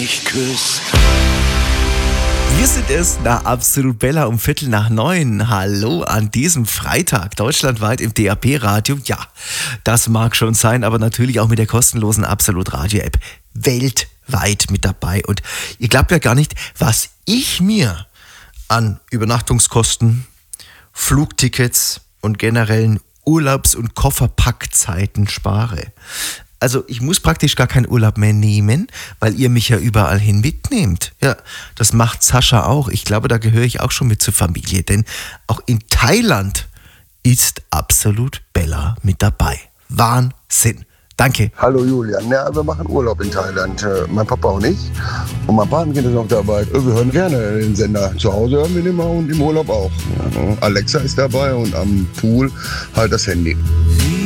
mich küsst. Wir sind es nach Absolut Bella um 8:45. Hallo an diesem Freitag, deutschlandweit im DAB-Radio. Ja, das mag schon sein, aber natürlich auch mit der kostenlosen Absolut Radio-App weltweit mit dabei. Und ihr glaubt ja gar nicht, was ich mir an Übernachtungskosten, Flugtickets und generellen Urlaubs- und Kofferpackzeiten spare. Also ich muss praktisch gar keinen Urlaub mehr nehmen, weil ihr mich ja überall hin mitnehmt. Ja, das macht Sascha auch. Ich glaube, da gehöre ich auch schon mit zur Familie, denn auch in Thailand ist Absolut Bella mit dabei. Wahnsinn. Danke. Hallo Julian, ja, wir machen Urlaub in Thailand, mein Papa und ich. Und mein Patenkind ist auch dabei. Wir hören gerne den Sender. Zu Hause hören wir den immer und im Urlaub auch. Alexa ist dabei und am Pool halt das Handy.